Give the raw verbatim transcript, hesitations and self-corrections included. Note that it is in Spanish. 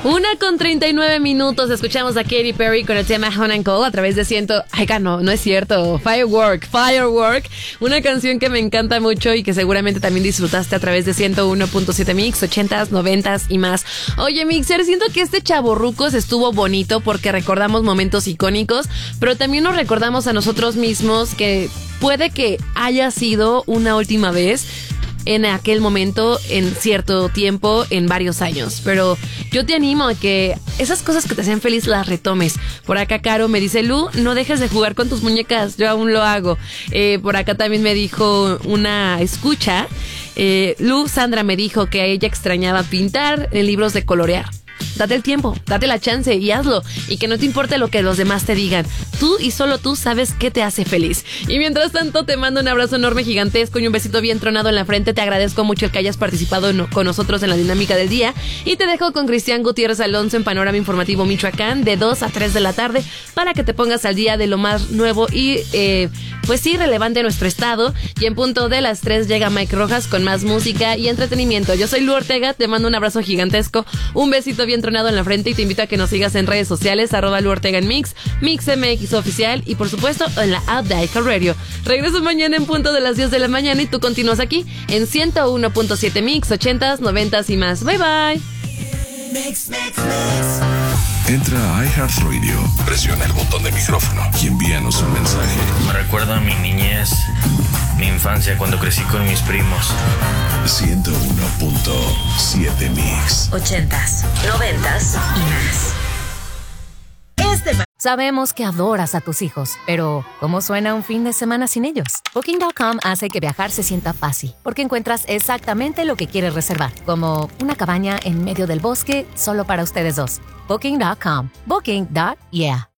Una con treinta y nueve minutos, escuchamos a Katy Perry con el tema Hon and Cole a través de ciento... Ay, no, no es cierto, Firework, Firework, una canción que me encanta mucho y que seguramente también disfrutaste a través de ciento uno punto siete Mix, ochentas, noventas y más. Oye, Mixer, siento que este chavorrucos estuvo bonito porque recordamos momentos icónicos, pero también nos recordamos a nosotros mismos que puede que haya sido una última vez en aquel momento, en cierto tiempo, en varios años. Pero yo te animo a que esas cosas que te hacen feliz las retomes. Por acá Caro me dice, Lu, no dejes de jugar con tus muñecas, yo aún lo hago. Eh, por acá también me dijo una escucha, eh, Lu, Sandra me dijo que a ella extrañaba pintar en libros de colorear. Date el tiempo, date la chance y hazlo. Y que no te importe lo que los demás te digan. Tú y solo tú sabes qué te hace feliz. Y mientras tanto te mando un abrazo enorme, gigantesco y un besito bien tronado en la frente. Te agradezco mucho el que hayas participado no, con nosotros en la dinámica del día. Y te dejo con Cristian Gutiérrez Alonso en Panorama Informativo Michoacán de dos a tres de la tarde para que te pongas al día de lo más nuevo y eh, pues sí, relevante en nuestro estado. Y en punto de las tres llega Mike Rojas con más música y entretenimiento. Yo soy Lu Ortega, te mando un abrazo gigantesco, un besito bien tronado en la frente y te invito a que nos sigas en redes sociales, arroba Lu Ortega en Mix, Mix M X Oficial y por supuesto en la app de iHeartRadio. Regreso mañana en punto de las diez de la mañana y tú continúas aquí en ciento uno punto siete Mix, ochentas, noventas y más. Bye bye. Mix, mix, mix. Entra a iHeartRadio, presiona el botón de micrófono y envíanos un mensaje. Me recuerda a mi niñez, mi infancia cuando crecí con mis primos. ciento uno punto siete Mix. Ochentas, noventas y más. Este ma- Sabemos que adoras a tus hijos, pero ¿cómo suena un fin de semana sin ellos? Booking punto com hace que viajar se sienta fácil, porque encuentras exactamente lo que quieres reservar, como una cabaña en medio del bosque solo para ustedes dos. Booking punto com. Booking. Yeah.